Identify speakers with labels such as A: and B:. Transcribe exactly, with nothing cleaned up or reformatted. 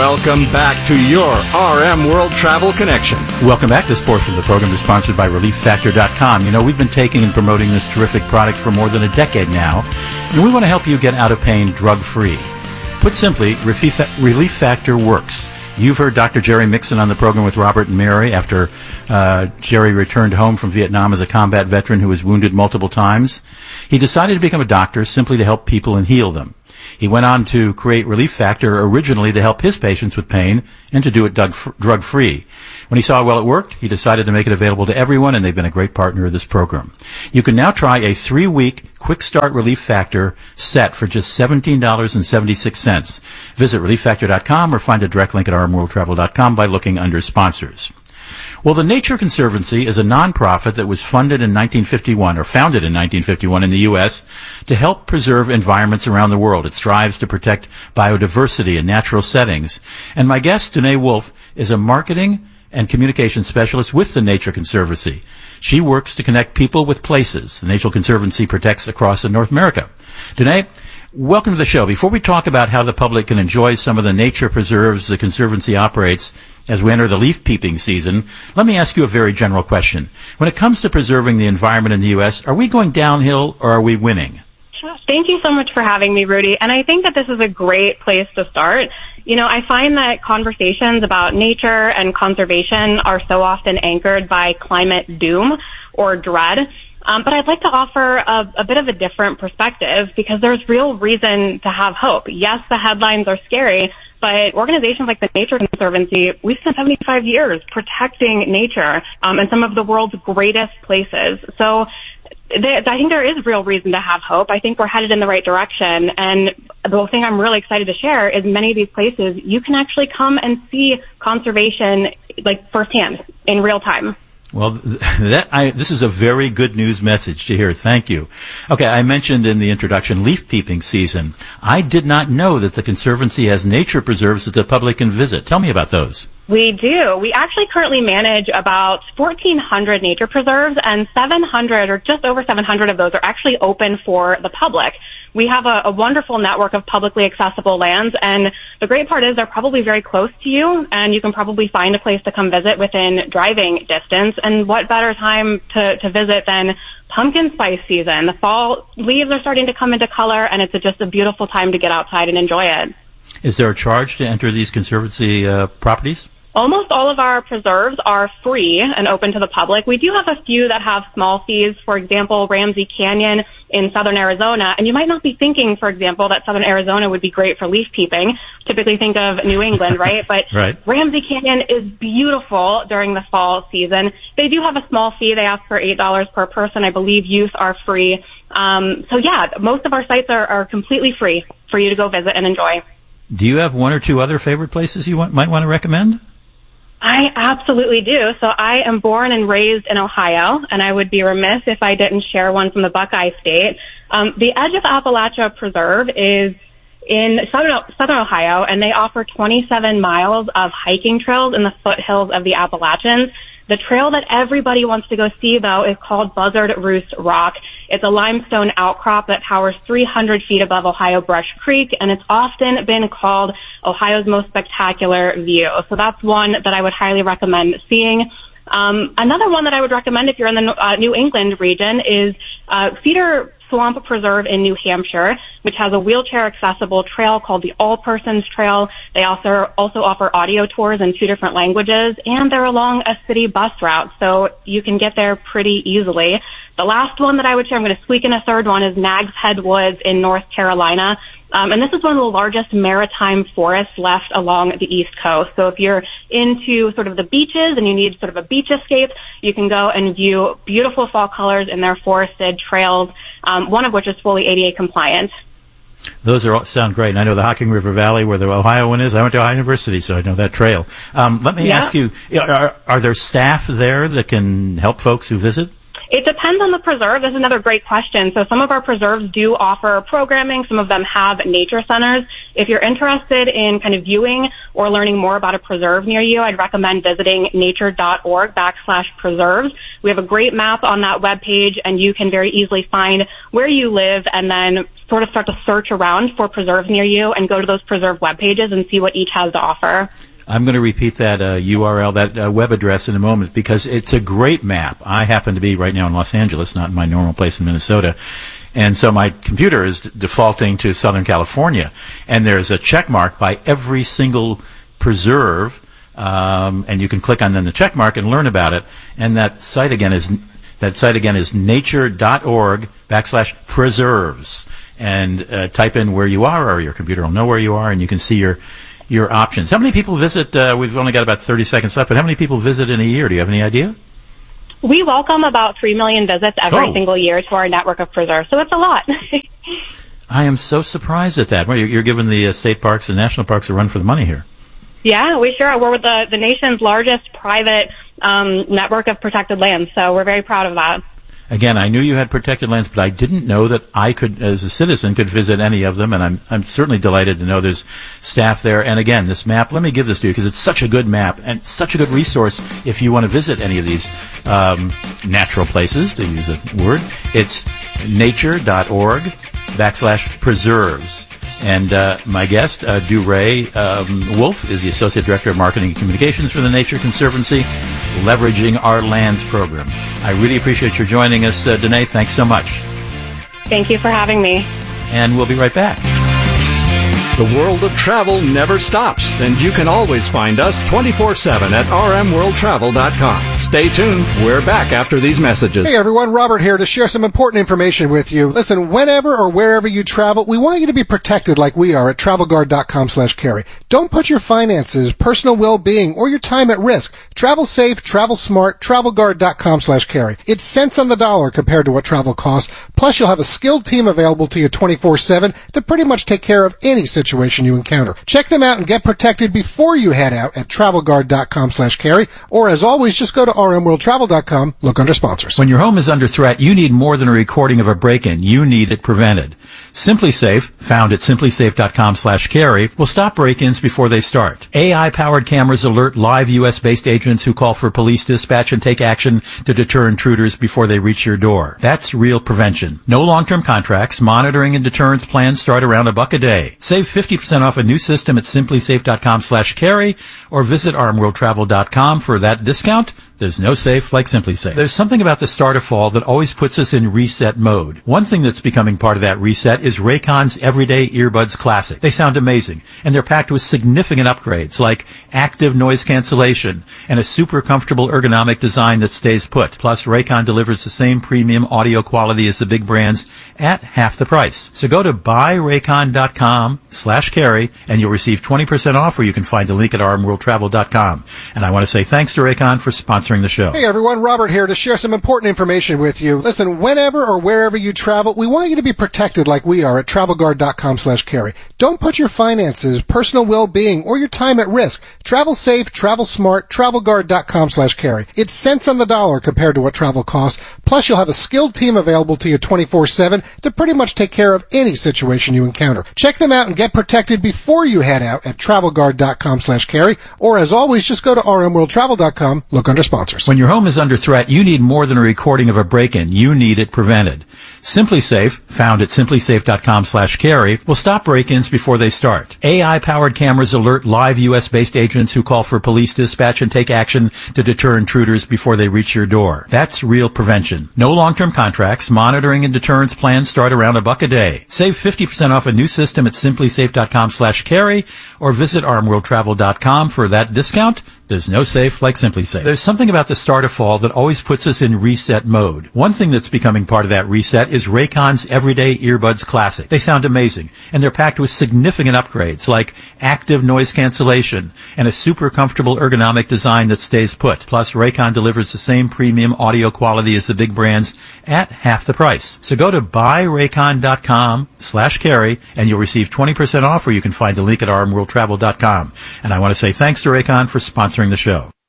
A: Welcome back to your R M World Travel Connection.
B: Welcome back. This portion of the program is sponsored by Relief Factor dot com. You know, we've been taking and promoting this terrific product for more than a decade now, and we want to help you get out of pain drug-free. Put simply, Relief Factor works. You've heard Doctor Jerry Mixon on the program with Robert and Mary after uh, Jerry returned home from Vietnam as a combat veteran who was wounded multiple times. He decided to become a doctor simply to help people and heal them. He went on to create Relief Factor originally to help his patients with pain and to do it drug-free. When he saw how well it worked, he decided to make it available to everyone, and they've been a great partner of this program. You can now try a three-week Quick Start Relief Factor set for just seventeen dollars and seventy-six cents. Visit Relief Factor dot com or find a direct link at R M World Travel dot com by looking under sponsors. Well, the Nature Conservancy is a nonprofit that was funded in nineteen fifty-one, or founded in nineteen fifty-one in the U S, to help preserve environments around the world. It strives to protect biodiversity and natural settings. And my guest, Danae Wolf, is a marketing and communication specialist with the Nature Conservancy. She works to connect people with places the Nature Conservancy protects across North America. Danae, welcome to the show. Before we talk about how the public can enjoy some of the nature preserves the Conservancy operates as we enter the leaf peeping season, let me ask you a very general question. When it comes to preserving the environment in the U S, are we going downhill or are we winning?
C: Thank you so much for having me, Rudy. And I think that this is a great place to start. You know, I find that conversations about nature and conservation are so often anchored by climate doom or dread. Um, but I'd like to offer a, a bit of a different perspective because there's real reason to have hope. Yes, the headlines are scary, but organizations like the Nature Conservancy, we've spent seventy-five years protecting nature um, in some of the world's greatest places. So I think there is real reason to have hope. I think we're headed in the right direction. And the thing I'm really excited to share is many of these places, you can actually come and see conservation like firsthand in real time.
B: Well, that I, this is a very good news message to hear. Thank you. Okay, I mentioned in the introduction leaf peeping season. I did not know that the Conservancy has nature preserves that the public can visit. Tell me about those.
C: We do. We actually currently manage about fourteen hundred nature preserves, and seven hundred, or just over seven hundred of those, are actually open for the public. We have a, a wonderful network of publicly accessible lands, and the great part is they're probably very close to you, and you can probably find a place to come visit within driving distance. And what better time to, to visit than pumpkin spice season? The fall leaves are starting to come into color, and it's a, just a beautiful time to get outside and enjoy it.
B: Is there a charge to enter these Conservancy uh, properties?
C: Almost all of our preserves are free and open to the public. We do have a few that have small fees. For example, Ramsey Canyon in southern Arizona. And you might not be thinking, for example, that southern Arizona would be great for leaf peeping. Typically think of New England, right? But
B: right.
C: Ramsey Canyon is beautiful during the fall season. They do have a small fee. They ask for eight dollars per person. I believe youth are free. Um, so yeah, most of our sites are, are completely free for you to go visit and enjoy.
B: Do you have one or two other favorite places you want, might want to recommend?
C: I absolutely do. So I am born and raised in Ohio, and I would be remiss if I didn't share one from the Buckeye State. Um, the Edge of Appalachia Preserve is in southern, southern Ohio, and they offer twenty-seven miles of hiking trails in the foothills of the Appalachians. The trail that everybody wants to go see, though, is called Buzzard Roost Rock. It's a limestone outcrop that towers three hundred feet above Ohio Brush Creek, and it's often been called Ohio's most spectacular view. So that's one that I would highly recommend seeing. Um, another one that I would recommend if you're in the uh, New England region is uh, Cedar Swamp Preserve in New Hampshire, which has a wheelchair-accessible trail called the All Persons Trail. They also also offer audio tours in two different languages, and they're along a city bus route, so you can get there pretty easily. The last one that I would share, I'm going to squeak in a third one, is Nags Head Woods in North Carolina. Um, and this is one of the largest maritime forests left along the East Coast. So if you're into sort of the beaches and you need sort of a beach escape, you can go and view beautiful fall colors in their forested trails, um, one of which is fully A D A compliant.
B: Those are all, sound great. And I know the Hocking River Valley, where the Ohio one is. I went to Ohio University, so I know that trail. Um, let me
C: yeah.
B: ask you, are, are there staff there that can help folks who visit?
C: It depends on the preserve. That's another great question. So some of our preserves do offer programming. Some of them have nature centers. If you're interested in kind of viewing or learning more about a preserve near you, I'd recommend visiting nature.org backslash preserves. We have a great map on that webpage, and you can very easily find where you live and then sort of start to search around for preserves near you and go to those preserve web pages and see what each has to offer.
B: I'm going to repeat that uh, U R L, that uh, web address in a moment, because it's a great map. I happen to be right now in Los Angeles, not in my normal place in Minnesota. And so my computer is d- defaulting to Southern California. And there's a check mark by every single preserve. Um, and you can click on then the check mark and learn about it. And that site again is, that site again is nature.org backslash preserves. And uh, type in where you are, or your computer will know where you are, and you can see your your options. How many people visit, uh, we've only got about thirty seconds left, but how many people visit in a year? Do you have any idea?
C: We welcome about three million visits every
B: oh.
C: single year to our network of preserves, so it's a lot.
B: I am so surprised at that. Well, you're, you're giving the uh, state parks and national parks a run for the money here.
C: Yeah, we sure are. We're with the, the nation's largest private um, network of protected lands, so we're very proud of that.
B: Again, I knew you had protected lands, but I didn't know that I could, as a citizen, could visit any of them, and I'm I'm certainly delighted to know there's staff there. And again, this map, let me give this to you, because it's such a good map and such a good resource if you want to visit any of these um, natural places, to use a word. It's nature.org backslash preserves. And uh, my guest, uh, DuRae um, Wolf, is the Associate Director of Marketing and Communications for the Nature Conservancy, Leveraging Our Lands program. I really appreciate your joining us, uh, Danae. Thanks so much.
C: Thank you for having me.
B: And we'll be right back.
A: The world of travel never stops, and you can always find us twenty-four seven at r m world travel dot com. Stay tuned. We're back after these messages.
D: Hey everyone, Robert here to share some important information with you. Listen, whenever or wherever you travel, we want you to be protected like we are at travel guard dot com slash carry. Don't put your finances, personal well-being, or your time at risk. Travel safe, travel smart, travel guard dot com slash carry. It's cents on the dollar compared to what travel costs. Plus, you'll have a skilled team available to you twenty-four seven to pretty much take care of any situation you encounter. Check them out and get protected before you head out at travel guard dot com slash carry, or as always, just go to r m world travel dot com, look under sponsors.
B: When your home is under threat, you need more than a recording of a break-in. You need it prevented. SimpliSafe, found at simply safe dot com slash carry, will stop break-ins before they start. A I-powered cameras alert live U S-based agents who call for police dispatch and take action to deter intruders before they reach your door. That's real prevention. No long-term contracts. Monitoring and deterrence plans start around a buck a day. Save fifty percent off a new system at simply safe dot com slash carry, or visit r m world travel dot com for that discount. There's no safe like SimpliSafe. There's something about the start of fall that always puts us in reset mode. One thing that's becoming part of that reset is Raycon's Everyday Earbuds Classic. They sound amazing, and they're packed with significant upgrades like active noise cancellation and a super comfortable ergonomic design that stays put. Plus, Raycon delivers the same premium audio quality as the big brands at half the price. So go to buy raycon dot com slash carry, and you'll receive twenty percent off, or you can find the link at r m world travel dot com. And I want to say thanks to Raycon for sponsoring the show.
D: Hey everyone, Robert here to share some important information with you. Listen, whenever or wherever you travel, we want you to be protected like we are at travel guard dot com slash carry. Don't put your finances, personal well-being, or your time at risk. Travel safe, travel smart, travel guard dot com slash carry. It's cents on the dollar compared to what travel costs. Plus, you'll have a skilled team available to you twenty-four seven to pretty much take care of any situation you encounter. Check them out and get protected before you head out at travel guard dot com slash carry, or as always, just go to r m world travel dot com, look under sponsors.
B: When your home is under threat, you need more than a recording of a break-in. You need it prevented. SimpliSafe, found at simply safe dot com slash carry, will stop break-ins before they start. A I-powered cameras alert live U S-based agents who call for police dispatch and take action to deter intruders before they reach your door. That's real prevention. No long-term contracts. Monitoring and deterrence plans start around a buck a day. Save fifty percent off a new system at simply safe dot com slash carry, or visit r m world travel dot com for that discount. There's no safe like SimpliSafe. There's something about the start of fall that always puts us in reset mode. One thing that's becoming part of that reset is Raycon's Everyday Earbuds Classic. They sound amazing, and they're packed with significant upgrades like active noise cancellation and a super comfortable ergonomic design that stays put. Plus, Raycon delivers the same premium audio quality as the big brands at half the price. So go to buy raycon dot com slash carry, and you'll receive twenty percent off, or you can find the link at r m world travel dot com. And I want to say thanks to Raycon for sponsoring the show.